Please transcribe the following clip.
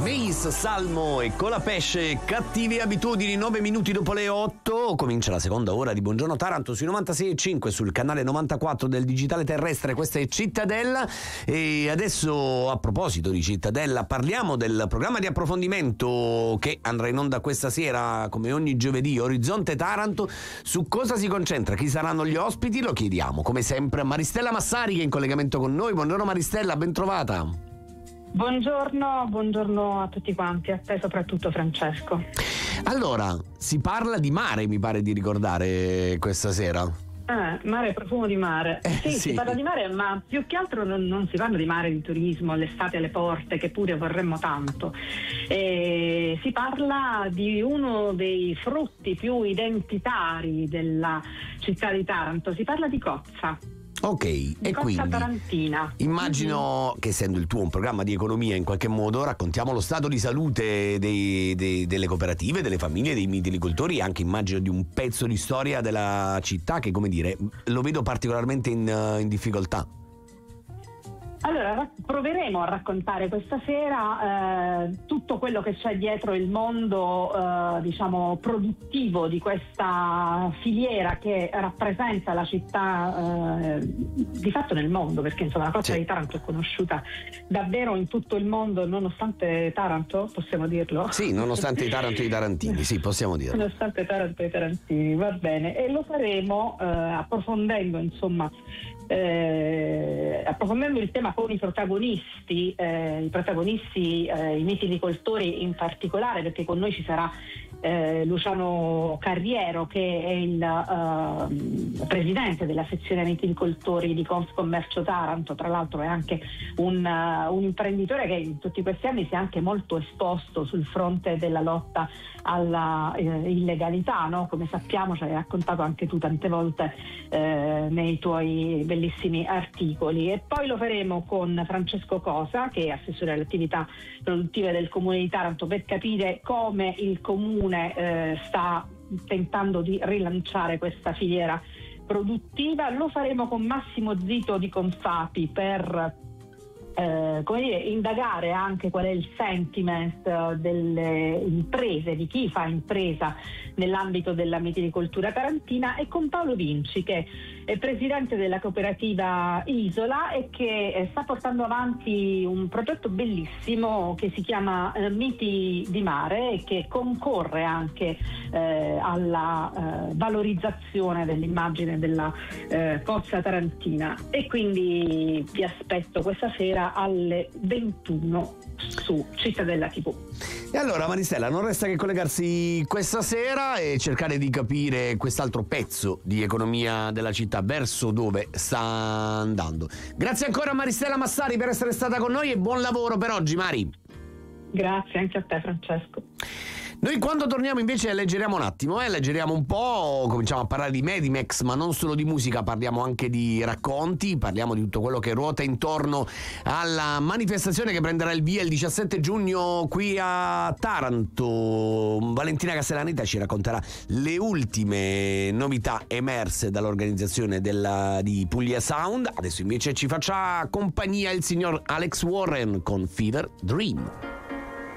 Mace, Salmo e Colapesce, Cattive abitudini. 9 minuti dopo le 8 comincia la seconda ora di Buongiorno Taranto sui 96.5, sul canale 94 del digitale terrestre. Questa è Cittadella e adesso, a proposito di Cittadella, parliamo del programma di approfondimento che andrà in onda questa sera come ogni giovedì, Orizzonte Taranto. Su cosa si concentra? Chi saranno gli ospiti? Lo chiediamo come sempre a Maristella Massari, che è in collegamento con noi. Buongiorno Maristella, ben trovata. Buongiorno a tutti quanti, a te soprattutto Francesco. Allora, si parla di mare, mi pare di ricordare, questa sera. Mare, profumo di mare. Sì, si parla di mare, ma più che altro non si parla di mare, di turismo, l'estate alle porte, che pure vorremmo tanto. Si parla di uno dei frutti più identitari della città di Taranto, si parla di cozza. Ok, e quindi tarantina. Immagino che, essendo il tuo un programma di economia, in qualche modo raccontiamo lo stato di salute delle cooperative, delle famiglie, dei mitilicoltori, e anche immagino di un pezzo di storia della città che, come dire, lo vedo particolarmente in difficoltà. Allora, proveremo a raccontare questa sera tutto quello che c'è dietro il mondo, produttivo di questa filiera che rappresenta la città di fatto nel mondo, perché insomma la cozza di Taranto è conosciuta davvero in tutto il mondo, nonostante Taranto, possiamo dirlo? Sì, nonostante i Taranto e i Tarantini, sì, possiamo dirlo. Nonostante Taranto e i Tarantini, va bene. E lo faremo approfondendo il tema con i protagonisti, i mitilicoltori in particolare, perché con noi ci sarà Luciano Carriero, che è il presidente della sezione mitilicoltori di Confcommercio Taranto. Tra l'altro è anche un imprenditore che in tutti questi anni si è anche molto esposto sul fronte della lotta alla illegalità, no? Come sappiamo, ci hai raccontato anche tu tante volte nei tuoi bellissimi articoli. E poi lo faremo con Francesco Cosa, che è assessore alle attività produttive del Comune di Taranto, per capire come il Comune sta tentando di rilanciare questa filiera produttiva. Lo faremo con Massimo Zito di Confapi per indagare anche qual è il sentiment delle imprese, di chi fa impresa nell'ambito della mitilicoltura tarantina, e con Paolo Vinci, che è presidente della cooperativa Isola e che sta portando avanti un progetto bellissimo che si chiama Miti di Mare, e che concorre anche alla valorizzazione dell'immagine della cozza tarantina. E quindi vi aspetto questa sera alle 21 su Cittadella TV. E allora Maristella, non resta che collegarsi questa sera e cercare di capire quest'altro pezzo di economia della città, verso dove sta andando. Grazie ancora a Maristella Massari per essere stata con noi e buon lavoro per oggi, Mari. Grazie anche a te, Francesco. Noi quando torniamo invece alleggeriamo un attimo, alleggeriamo un po', cominciamo a parlare di Medimex, ma non solo di musica, parliamo anche di racconti, parliamo di tutto quello che ruota intorno alla manifestazione che prenderà il via il 17 giugno qui a Taranto. Valentina Castellaneta ci racconterà le ultime novità emerse dall'organizzazione di Puglia Sound. Adesso invece ci faccia compagnia il signor Alex Warren con Fever Dream.